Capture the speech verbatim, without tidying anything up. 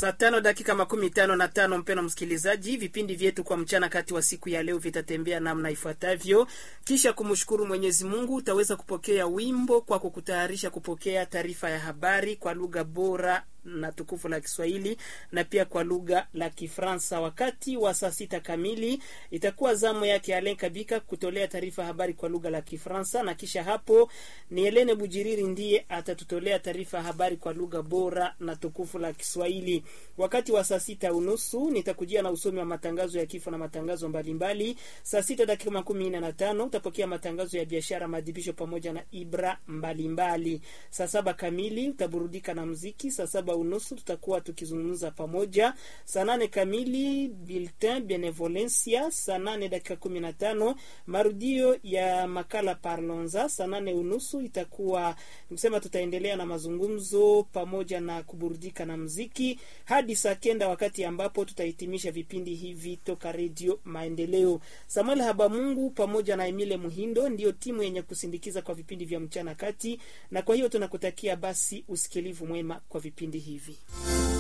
Saa tano dakika makumi tano na tano. Mpeno msikilizaji, vipindi vyetu kwa mchana kati wa siku ya leo vitatembea namna ifuatavyo. Kisha kumshukuru Mwenyezi Mungu, utaweza kupokea wimbo kwa kukutayarisha kupokea taarifa ya habari kwa lugha bora na tukufu la Kiswahili na pia kwa lugha la Kifaransa. Wakati wa saa sita kamili itakuwa zamu yake Alain Kabika kutolea taarifa habari kwa lugha la Kifaransa, na kisha hapo ni Helene Bujiriri ndiye atatutolea taarifa habari kwa lugha bora na tukufu la Kiswahili. Wakati wa saa sita unusu nitakujia na usomi wa matangazo ya kifo na matangazo mbalimbali. Saa sita dakika makumi nne na tano utapokea matangazo ya biashara, madibisho pamoja na ibra mbalimbali. Saa saba kamili utaburudika na muziki. Saa saba unusu tutakuwa tukizungumza pamoja. Saa nane kamili bulletin benevolencia. Saa nane dakika kumi na tano marudio ya makala Parlonza. Saa nane unusu itakuwa nisema tutaendelea na mazungumzo pamoja na kuburudika na muziki hadi saa kenda, wakati ambapo tutahitimisha vipindi hivi toka Radio Maendeleo. Samuel Habamungu pamoja na Emile Muhindo ndio timu yenye kusindikiza kwa vipindi vya mchana kati, na kwa hiyo tunakutakia basi usikilivu mwema kwa vipindi hivi.